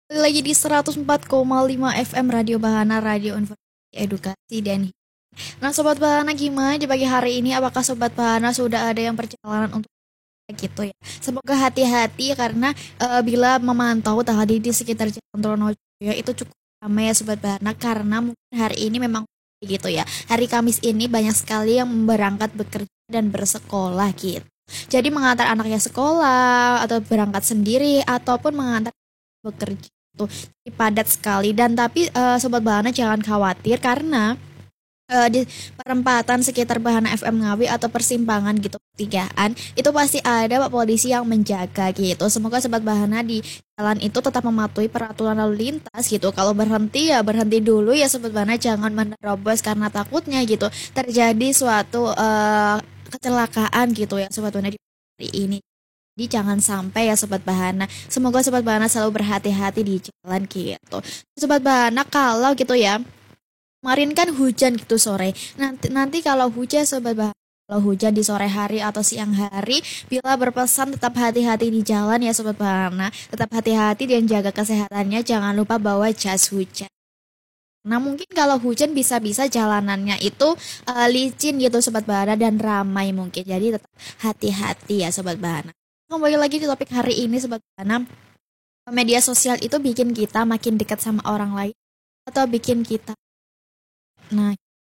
Kembali lagi di 104,5 FM Radio Bahana, Radio Informasi Edukasi dan Nah, Sobat Bahana, gimana di pagi hari ini? Apakah Sobat Bahana sudah ada yang perjalanan untuk gitu ya? Semoga hati-hati karena bila memantau tadi di sekitar Jalan Tronojoyo itu cukup ramai ya Sobat Bahana, karena mungkin hari ini memang gitu ya. Hari Kamis ini banyak sekali yang berangkat bekerja dan bersekolah gitu. Jadi mengantar anaknya sekolah atau berangkat sendiri ataupun mengantar bekerja itu padat sekali. Dan tapi Sobat Bahana jangan khawatir karena di perempatan sekitar Bahana FM Ngawi atau persimpangan gitu pertigaan itu pasti ada Pak Polisi yang menjaga gitu. Semoga Sobat Bahana di jalan itu tetap mematuhi peraturan lalu lintas gitu. Kalau berhenti ya berhenti dulu ya Sobat Bahana, jangan menerobos karena takutnya gitu terjadi suatu kecelakaan gitu ya Sobat Bahana di hari ini. Jadi jangan sampai ya Sobat Bahana. Semoga Sobat Bahana selalu berhati-hati di jalan gitu. Sobat Bahana, kalau gitu ya, kemarin kan hujan gitu sore. Nanti kalau hujan Sobat Bahana, kalau hujan di sore hari atau siang hari, bila berpesan tetap hati-hati di jalan ya Sobat Bahana. Tetap hati-hati dan jaga kesehatannya. Jangan lupa bawa jas hujan. Nah mungkin kalau hujan bisa-bisa jalanannya itu licin gitu Sobat Bahana dan ramai mungkin. Jadi tetap hati-hati ya Sobat Bahana. Kembali lagi di topik hari ini Sobat Bahana. Media sosial itu bikin kita makin dekat sama orang lain atau bikin kita, nah,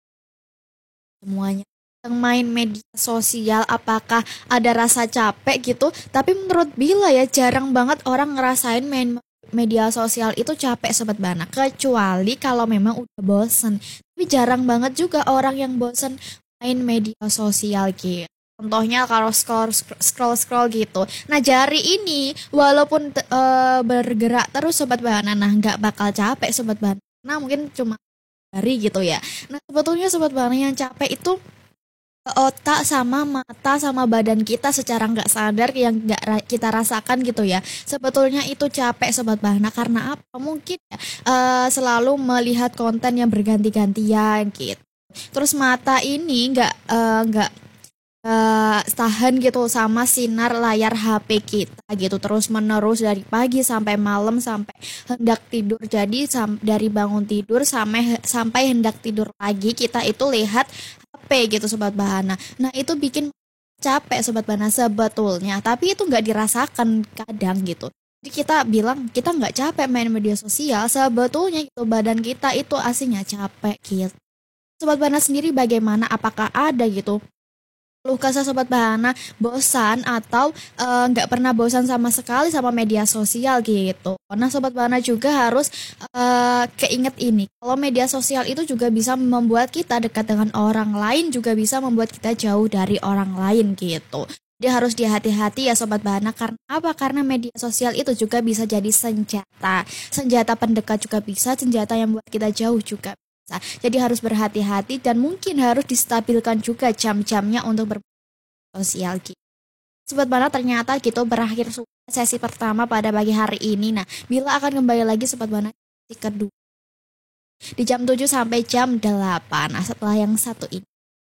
semuanya yang main media sosial apakah ada rasa capek gitu? Tapi menurut Bila ya jarang banget orang ngerasain main media sosial itu capek Sobat Bana, kecuali kalau memang udah bosen. Tapi jarang banget juga orang yang bosen main media sosial gitu. Contohnya kalau scroll gitu. Nah jari ini walaupun bergerak terus Sobat Bana, nah nggak bakal capek Sobat Bana. Nah mungkin cuma jari gitu ya. Nah sebetulnya Sobat Bana yang capek itu otak sama mata sama badan kita secara nggak sadar yang nggak kita rasakan gitu ya. Sebetulnya itu capek Sobat Bahana karena apa? Mungkin ya, selalu melihat konten yang berganti-gantian gitu. Terus mata ini nggak tahan gitu sama sinar layar HP kita gitu terus menerus dari pagi sampai malam sampai hendak tidur. Jadi dari bangun tidur sampai sampai hendak tidur lagi kita itu lihat HP gitu Sobat Bahana. Nah itu bikin capek Sobat Bahana sebetulnya, tapi itu nggak dirasakan kadang gitu. Jadi kita bilang kita nggak capek main media sosial, sebetulnya itu badan kita itu aslinya capek gitu. Sobat Bahana sendiri bagaimana? Apakah ada gitu keluh kesah Sobat Bahana bosan atau nggak pernah bosan sama sekali sama media sosial gitu? Nah Sobat Bahana juga harus keinget ini, kalau media sosial itu juga bisa membuat kita dekat dengan orang lain, juga bisa membuat kita jauh dari orang lain gitu. Jadi harus dihati-hati ya Sobat Bahana, karena apa? Karena media sosial itu juga bisa jadi senjata. Senjata pendekat juga bisa, senjata yang buat kita jauh juga bisa. Jadi harus berhati-hati dan mungkin harus distabilkan juga jam-jamnya untuk bersosial gitu. Sobat Bana, ternyata gitu berakhir sesi pertama pada pagi hari ini. Nah, Bila akan kembali lagi Sobat Bana sesi kedua di jam 7 sampai jam 8. Nah, setelah yang satu ini.